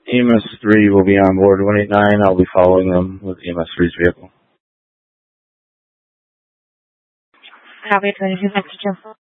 EMS 3 will be on board 189. I'll be following them with EMS 3's vehicle. Copy 22, Mr. Joe.